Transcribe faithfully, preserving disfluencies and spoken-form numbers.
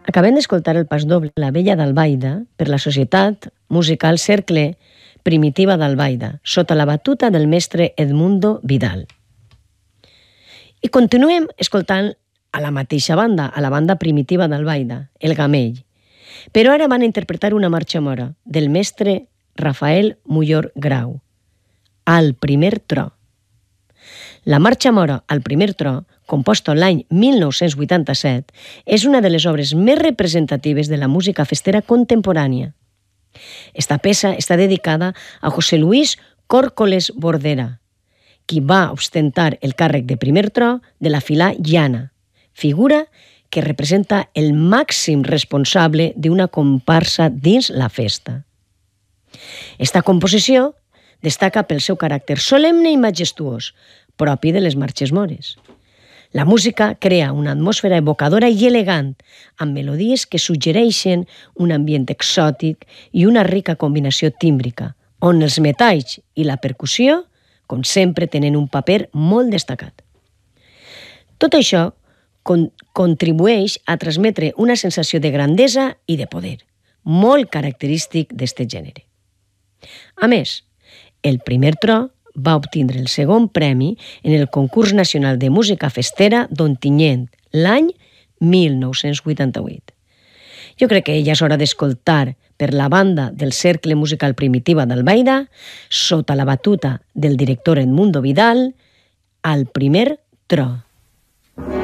Acabem d'escoltar el pas doble La Vella d'Albaida per la Societat Musical Cercle Primitiva d'Albaida, sota la batuta del mestre Edmundo Vidal. I continuem escoltant a la mateixa banda, a la banda primitiva d'Albaida, El Gamell. Però ara van a interpretar una marxa mora del mestre Rafael Muyor Grau, Al primer tro. La marxa mora Al primer tro, composta l'any mil nou-cents vuitanta-set, és una de les obres més representatives de la música festera contemporània. Esta peça està dedicada a José Luis Córcoles Bordera, qui va ostentar el càrrec de primer tro de la filà llana, figura que representa el màxim responsable d'una comparsa dins la festa. Esta composició destaca pel seu caràcter solemne i majestuós, propi de les marxes mores. La música crea una atmosfera evocadora i elegant, amb melodies que suggereixen un ambient exòtic i una rica combinació tímbrica, on els metalls i la percussió, com sempre, tenen un paper molt destacat. Tot això con- contribueix a transmetre una sensació de grandesa i de poder, molt característic d'este gènere. A més, el primer tro va obtindre el segon premi en el Concurs Nacional de Música Festera d'Ontinyent l'any mil nou-cents vuitanta-vuit. Jo crec que ja és hora d'escoltar per la banda del Cercle Musical Primitiva d'Albaida, sota la batuta del director Edmundo Vidal, Al primer tro.